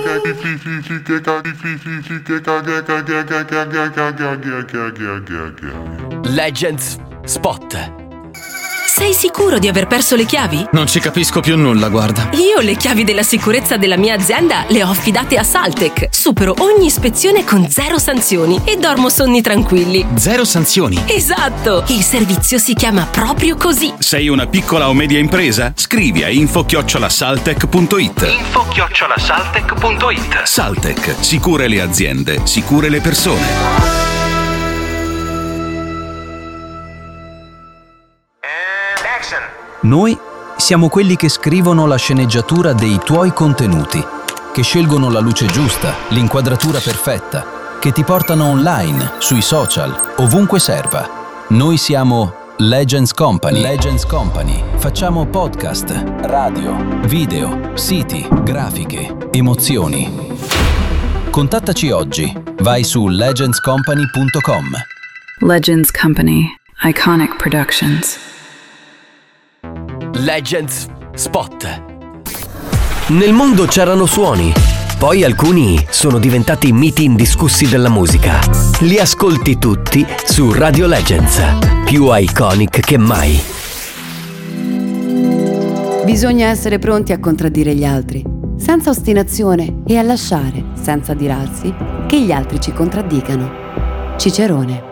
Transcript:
Legends Spot. Sei sicuro di aver perso le chiavi? Non ci capisco più nulla, guarda. Io le chiavi della sicurezza della mia azienda le ho affidate a Saltec. Supero ogni ispezione con 0 sanzioni e dormo sonni tranquilli. 0 sanzioni? Esatto! Il servizio si chiama proprio così. Sei una piccola o media impresa? Scrivi a info@saltec.it. info@saltec.it. Saltec, sicure le aziende, sicure le persone. Noi siamo quelli che scrivono la sceneggiatura dei tuoi contenuti, che scelgono la luce giusta, l'inquadratura perfetta, che ti portano online, sui social, ovunque serva. Noi siamo Legends Company. Legends Company. Facciamo podcast, radio, video, siti, grafiche, emozioni. Contattaci oggi. Vai su legendscompany.com. Legends Company. Iconic Productions. Legends Spot. Nel mondo c'erano suoni, poi alcuni sono diventati miti indiscussi della musica. Li ascolti tutti su Radio Legends, più iconic che mai. Bisogna essere pronti a contraddire gli altri, senza ostinazione, e a lasciare, senza adirarsi, che gli altri ci contraddicano. Cicerone.